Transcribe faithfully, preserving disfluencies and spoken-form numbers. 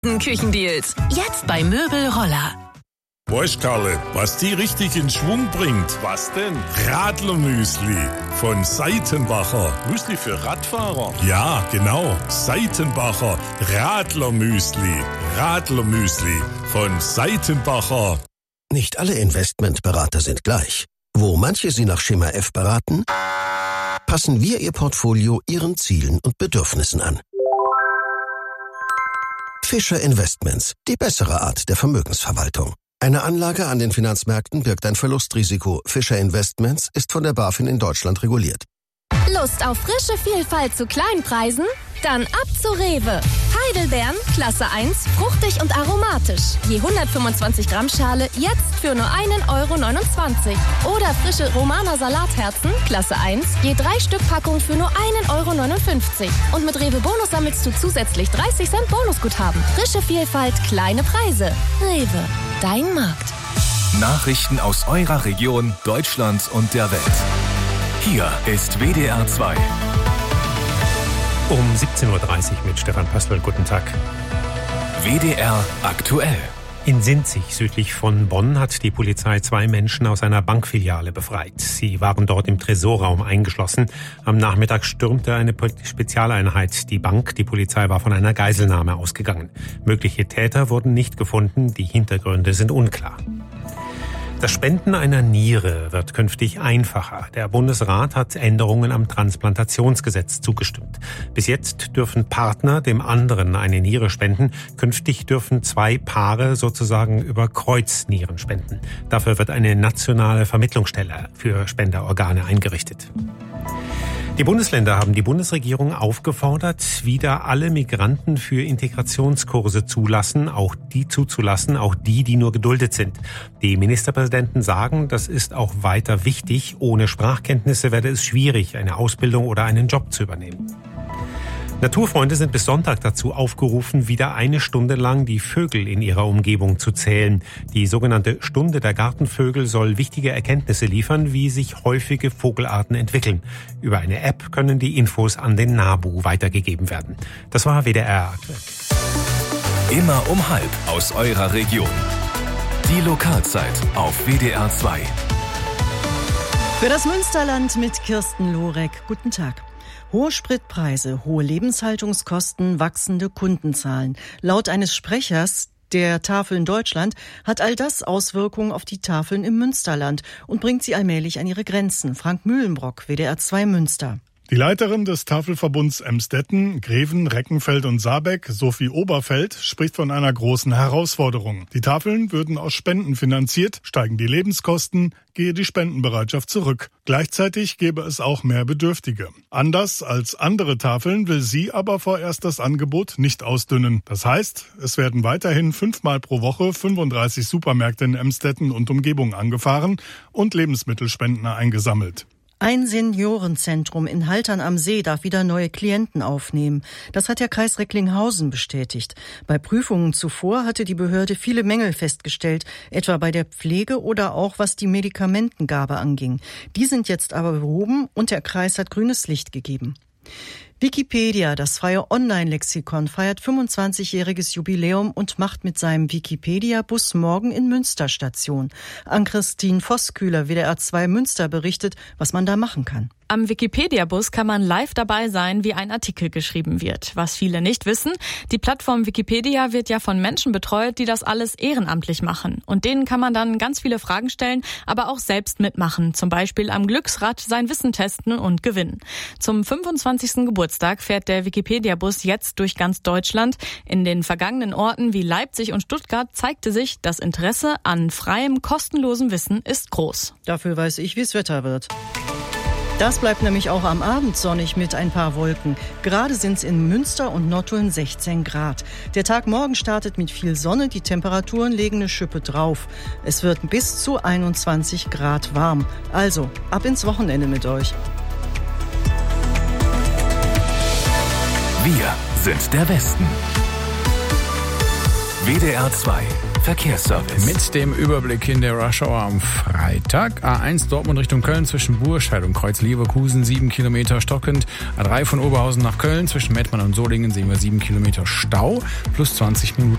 Küchendeals. Jetzt bei Möbel Roller. Weißt, Karle, was die richtig in Schwung bringt? Was denn? Radlermüsli von Seitenbacher. Müsli für Radfahrer? Ja, genau. Seitenbacher Radlermüsli. Radlermüsli von Seitenbacher. Nicht alle Investmentberater sind gleich. Wo manche Sie nach Schema F beraten, passen wir Ihr Portfolio Ihren Zielen und Bedürfnissen an. Fischer Investments, die bessere Art der Vermögensverwaltung. Eine Anlage an den Finanzmärkten birgt ein Verlustrisiko. Fischer Investments ist von der BaFin in Deutschland reguliert. Lust auf frische Vielfalt zu Kleinpreisen? Dann ab zu Rewe. Heidelbeeren, Klasse eins, fruchtig und aromatisch. Je hundertfünfundzwanzig Gramm Schale jetzt für nur einen Euro neunundzwanzig. Oder frische Romaner Salatherzen, Klasse eins, je drei Stück Packung für nur einen Euro neunundfünfzig. Und mit Rewe Bonus sammelst du zusätzlich dreißig Cent Bonusguthaben. Frische Vielfalt, kleine Preise. Rewe, dein Markt. Nachrichten aus eurer Region, Deutschland und der Welt. Hier ist W D R zwei. Um siebzehn Uhr dreißig mit Stefan Pastl. Guten Tag. W D R aktuell. In Sinzig, südlich von Bonn, hat die Polizei zwei Menschen aus einer Bankfiliale befreit. Sie waren dort im Tresorraum eingeschlossen. Am Nachmittag stürmte eine Spezialeinheit die Bank. Die Polizei war von einer Geiselnahme ausgegangen. Mögliche Täter wurden nicht gefunden. Die Hintergründe sind unklar. Das Spenden einer Niere wird künftig einfacher. Der Bundesrat hat Änderungen am Transplantationsgesetz zugestimmt. Bis jetzt dürfen Partner dem anderen eine Niere spenden. Künftig dürfen zwei Paare sozusagen über Kreuz Nieren spenden. Dafür wird eine nationale Vermittlungsstelle für Spenderorgane eingerichtet. Die Bundesländer haben die Bundesregierung aufgefordert, wieder alle Migranten für Integrationskurse zulassen, auch die zuzulassen, auch die, die nur geduldet sind. Die Ministerpräsidenten sagen, das ist auch weiter wichtig. Ohne Sprachkenntnisse werde es schwierig, eine Ausbildung oder einen Job zu übernehmen. Naturfreunde sind bis Sonntag dazu aufgerufen, wieder eine Stunde lang die Vögel in ihrer Umgebung zu zählen. Die sogenannte Stunde der Gartenvögel soll wichtige Erkenntnisse liefern, wie sich häufige Vogelarten entwickeln. Über eine App können die Infos an den NABU weitergegeben werden. Das war W D R aktuell. Immer um halb aus eurer Region. Die Lokalzeit auf W D R zwei. Für das Münsterland mit Kirsten Lorek. Guten Tag. Hohe Spritpreise, hohe Lebenshaltungskosten, wachsende Kundenzahlen. Laut eines Sprechers der Tafeln Deutschland hat all das Auswirkungen auf die Tafeln im Münsterland und bringt sie allmählich an ihre Grenzen. Frank Mühlenbrock, W D R zwei Münster. Die Leiterin des Tafelverbunds Emstetten, Greven, Reckenfeld und Saarbeck, Sophie Oberfeld, spricht von einer großen Herausforderung. Die Tafeln würden aus Spenden finanziert, steigen die Lebenskosten, gehe die Spendenbereitschaft zurück. Gleichzeitig gäbe es auch mehr Bedürftige. Anders als andere Tafeln will sie aber vorerst das Angebot nicht ausdünnen. Das heißt, es werden weiterhin fünfmal pro Woche fünfunddreißig Supermärkte in Emstetten und Umgebung angefahren und Lebensmittelspenden eingesammelt. Ein Seniorenzentrum in Haltern am See darf wieder neue Klienten aufnehmen. Das hat der Kreis Recklinghausen bestätigt. Bei Prüfungen zuvor hatte die Behörde viele Mängel festgestellt, etwa bei der Pflege oder auch was die Medikamentengabe anging. Die sind jetzt aber behoben und der Kreis hat grünes Licht gegeben. Wikipedia, das freie Online-Lexikon, feiert fünfundzwanzigjähriges Jubiläum und macht mit seinem Wikipedia-Bus morgen in Münster Station. Ann-Christine Vosskühler, W D R zwei Münster, berichtet, was man da machen kann. Am Wikipedia-Bus kann man live dabei sein, wie ein Artikel geschrieben wird. Was viele nicht wissen, die Plattform Wikipedia wird ja von Menschen betreut, die das alles ehrenamtlich machen. Und denen kann man dann ganz viele Fragen stellen, aber auch selbst mitmachen. Zum Beispiel am Glücksrad sein Wissen testen und gewinnen. Zum fünfundzwanzigsten Geburtstag fährt der Wikipedia-Bus jetzt durch ganz Deutschland. In den vergangenen Orten wie Leipzig und Stuttgart zeigte sich, das Interesse an freiem, kostenlosem Wissen ist groß. Dafür weiß ich, wie es Wetter wird. Das bleibt nämlich auch am Abend sonnig mit ein paar Wolken. Gerade sind es in Münster und Nottuln sechzehn Grad. Der Tag morgen startet mit viel Sonne, die Temperaturen legen eine Schippe drauf. Es wird bis zu einundzwanzig Grad warm. Also, ab ins Wochenende mit euch. Wir sind der Westen. W D R zwei Verkehrsservice. Mit dem Überblick in der Rush Hour am Freitag. A eins Dortmund Richtung Köln zwischen Burscheid und Kreuz Leverkusen sieben Kilometer stockend. A drei von Oberhausen nach Köln zwischen Mettmann und Solingen sehen wir sieben Kilometer Stau plus zwanzig Minuten